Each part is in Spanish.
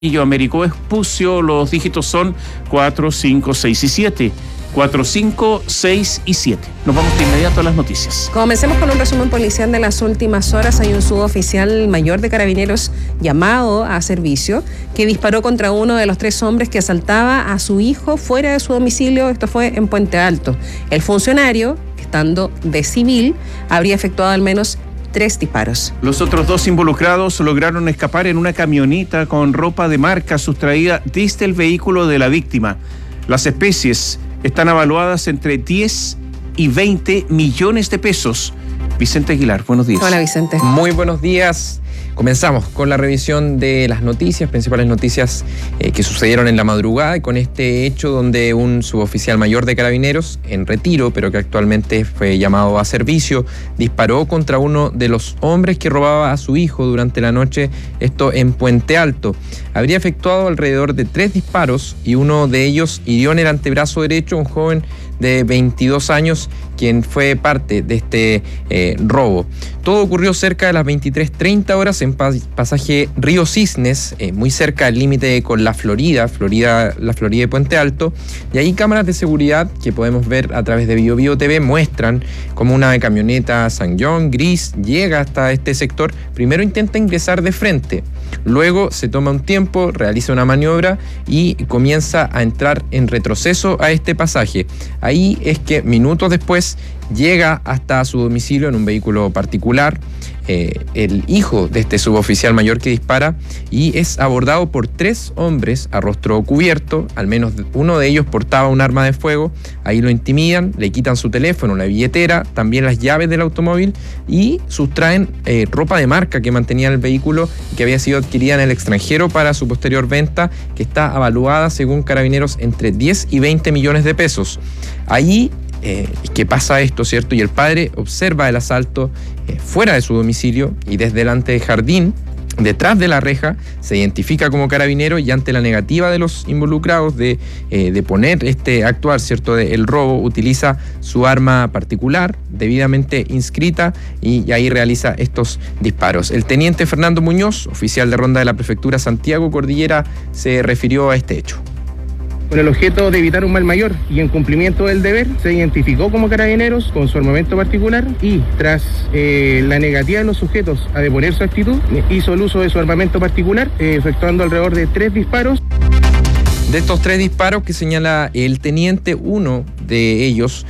Américo Vespucio, los dígitos son 4, 5, 6 y 7. 4, 5, 6 y 7. Nos vamos de inmediato a las noticias. Comencemos con un resumen policial de las últimas horas. Hay un suboficial mayor de Carabineros llamado a servicio que disparó contra uno de los 3 hombres que asaltaba a su hijo fuera de su domicilio. Esto fue en Puente Alto. El funcionario, estando de civil, habría efectuado al menos 3 disparos. Los otros 2 involucrados lograron escapar en una camioneta con ropa de marca sustraída desde el vehículo de la víctima. Las especies están evaluadas entre 10 y 20 millones de pesos. Vicente Aguilar, buenos días. Hola, Vicente. Muy buenos días. Comenzamos con la revisión de las noticias, principales noticias que sucedieron en la madrugada, y con este hecho donde un suboficial mayor de Carabineros, en retiro, pero que actualmente fue llamado a servicio, disparó contra uno de los hombres que robaba a su hijo durante la noche, esto en Puente Alto. Habría efectuado alrededor de 3 disparos y uno de ellos hirió en el antebrazo derecho a un joven de 22 años, quien fue parte de este robo. Todo ocurrió cerca de las 23:30 horas en pasaje Río Cisnes, muy cerca del límite con la Florida de Puente Alto, y ahí cámaras de seguridad que podemos ver a través de BioBio TV muestran como una camioneta Sang-Yong gris llega hasta este sector. Primero intenta ingresar de frente, luego se toma un tiempo, realiza una maniobra y comienza a entrar en retroceso a este pasaje. Ahí es que minutos después llega hasta su domicilio en un vehículo particular, el hijo de este suboficial mayor que dispara, y es abordado por 3 hombres a rostro cubierto. Al menos uno de ellos portaba un arma de fuego. Ahí lo intimidan, le quitan su teléfono, la billetera, también las llaves del automóvil, y sustraen ropa de marca que mantenía en el vehículo y que había sido adquirida en el extranjero para su posterior venta, que está avaluada según Carabineros entre 10 y 20 millones de pesos. Allí que pasa esto, ¿cierto? Y el padre observa el asalto fuera de su domicilio, y desde delante del jardín, detrás de la reja, se identifica como carabinero, y ante la negativa de los involucrados de poner actuar, ¿cierto?, el robo, utiliza su arma particular debidamente inscrita y ahí realiza estos disparos. El teniente Fernando Muñoz, oficial de ronda de la prefectura Santiago Cordillera, se refirió a este hecho. Con el objeto de evitar un mal mayor y en cumplimiento del deber, se identificó como Carabineros con su armamento particular, y tras la negativa de los sujetos a deponer su actitud, hizo el uso de su armamento particular, efectuando alrededor de 3 disparos. De estos 3 disparos que señala el teniente, uno de ellos,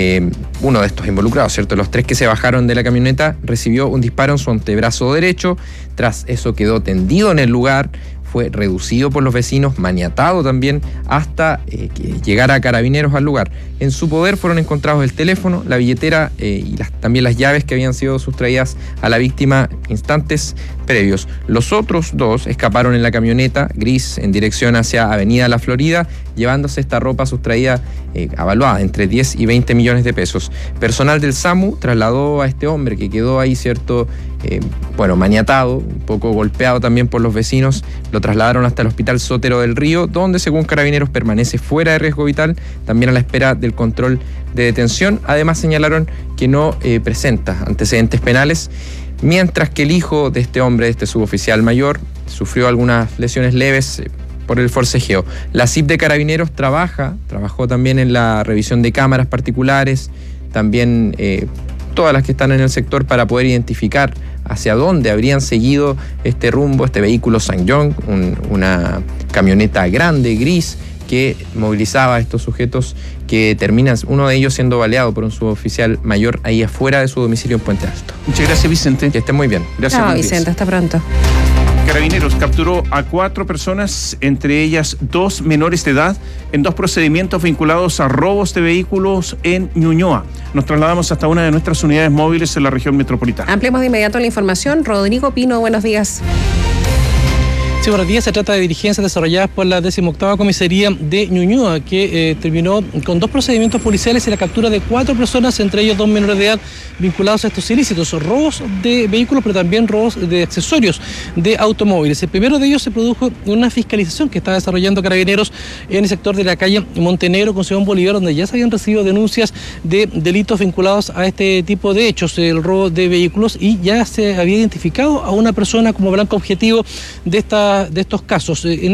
uno de estos involucrados, ¿cierto?, los 3 que se bajaron de la camioneta, recibió un disparo en su antebrazo derecho. Tras eso quedó tendido en el lugar, fue reducido por los vecinos, maniatado también, hasta que llegara a Carabineros al lugar. En su poder fueron encontrados el teléfono, la billetera y también las llaves que habían sido sustraídas a la víctima instantes previos. Los otros 2 escaparon en la camioneta gris en dirección hacia Avenida La Florida, llevándose esta ropa sustraída avaluada entre 10 y 20 millones de pesos. Personal del SAMU trasladó a este hombre que quedó ahí, ¿cierto?, maniatado, un poco golpeado también por los vecinos. Lo trasladaron hasta el Hospital Sotero del Río, donde según Carabineros permanece fuera de riesgo vital, también a la espera del control de detención. Además señalaron que no presenta antecedentes penales, mientras que el hijo de este hombre, de este suboficial mayor, sufrió algunas lesiones leves por el forcejeo. La CIP de Carabineros trabajó también en la revisión de cámaras particulares, también todas las que están en el sector, para poder identificar hacia dónde habrían seguido este rumbo, este vehículo Sang-Yong, una camioneta grande, gris, que movilizaba a estos sujetos, que terminan uno de ellos siendo baleado por un suboficial mayor ahí afuera de su domicilio en Puente Alto. Muchas gracias, Vicente. Que estén muy bien. Gracias. Chao, Vicente, hasta pronto. Carabineros capturó a 4 personas, entre ellas 2 menores de edad, en 2 procedimientos vinculados a robos de vehículos en Ñuñoa. Nos trasladamos hasta una de nuestras unidades móviles en la región metropolitana. Ampliamos de inmediato la información. Rodrigo Pino, buenos días. Sí, buenos días. Se trata de diligencias desarrolladas por la 18ª Comisaría de Ñuñoa, que terminó con 2 procedimientos policiales y la captura de 4 personas, entre ellos 2 menores de edad, vinculados a estos ilícitos, robos de vehículos, pero también robos de accesorios de automóviles. El primero de ellos se produjo en una fiscalización que está desarrollando Carabineros en el sector de la calle Montenegro con Simón Bolívar, donde ya se habían recibido denuncias de delitos vinculados a este tipo de hechos, el robo de vehículos, y ya se había identificado a una persona como blanco objetivo de esta estos casos. En